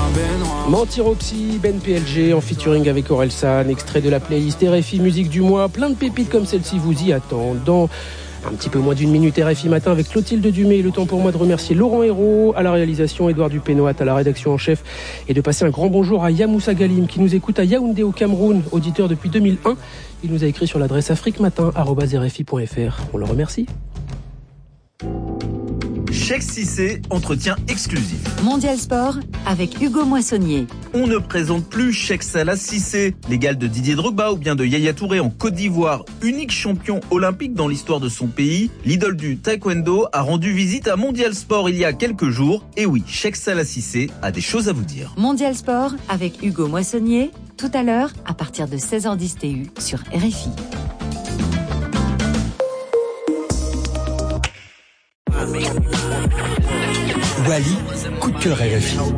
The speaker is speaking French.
Mentiroxy, Ben PLG en featuring avec Orelsan, extrait de la playlist RFI Musique du mois, plein de pépites comme celle-ci vous y attendent. Dans un petit peu moins d'une minute, RFI Matin avec Clotilde Dumay. Le temps pour moi de remercier Laurent Hérault à la réalisation, Édouard Dupénoat à la rédaction en chef et de passer un grand bonjour à Yamoussa Galim qui nous écoute à Yaoundé au Cameroun, auditeur depuis 2001. Il nous a écrit sur l'adresse afriquematin@rfi.fr. On le remercie. Cheick Cissé, entretien exclusif. Mondial Sport avec Hugo Moissonnier. On ne présente plus Cheick Salah Cissé, l'égal de Didier Drogba ou bien de Yaya Touré en Côte d'Ivoire. Unique champion olympique dans l'histoire de son pays, l'idole du taekwondo a rendu visite à Mondial Sport il y a quelques jours. Et oui, Cheick Salah Cissé a des choses à vous dire. Mondial Sport avec Hugo Moissonnier, tout à l'heure à partir de 16h10 TU sur RFI. Wally, coup de cœur RFI.